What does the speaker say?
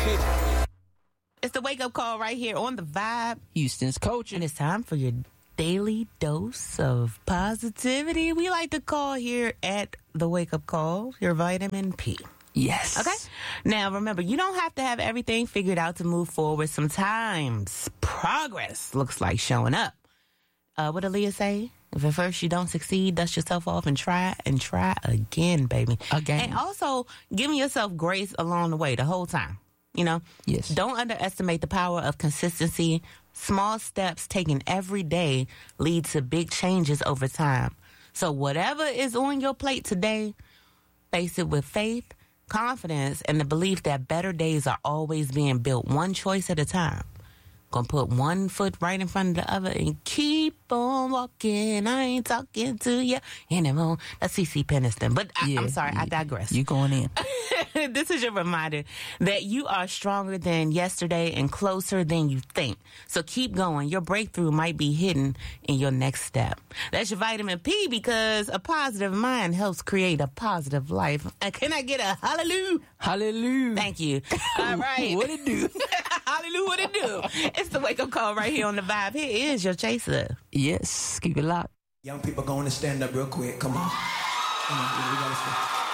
It's the wake-up call right here on The Vibe. Houston's culture. And it's time for your daily dose of positivity. We like to call here at the wake-up call your vitamin P. Yes. Okay? Now, remember, you don't have to have everything figured out to move forward. Sometimes progress looks like showing up. What did Aaliyah say? If at first you don't succeed, dust yourself off and try again, baby. Again. And also, giving yourself grace along the way the whole time. You know? Yes. Don't underestimate the power of consistency. Small steps taken every day lead to big changes over time. So whatever is on your plate today, face it with faith, confidence, and the belief that better days are always being built one choice at a time. Gonna put one foot right in front of the other and keep on walking. I ain't talking to you anymore. That's CeCe Peniston. But I'm sorry, I digress. You going in. This is your reminder that you are stronger than yesterday and closer than you think. So keep going. Your breakthrough might be hidden in your next step. That's your vitamin P, because a positive mind helps create a positive life. Can I get a hallelujah? Hallelujah. Thank you. All right. What it do? Hallelujah, what it do? It's the wake-up call right here on The Vibe. Here is your chaser. Yes. Keep it locked. Young people going to stand up real quick. Come on. We gotta stand.